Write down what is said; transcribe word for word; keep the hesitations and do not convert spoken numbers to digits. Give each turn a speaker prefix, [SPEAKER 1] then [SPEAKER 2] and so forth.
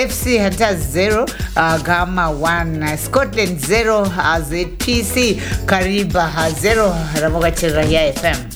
[SPEAKER 1] F C hata zero, uh, Gama one, Scotland zero, uh, Z P C Kariba zero, Ramoga Chirahia F M.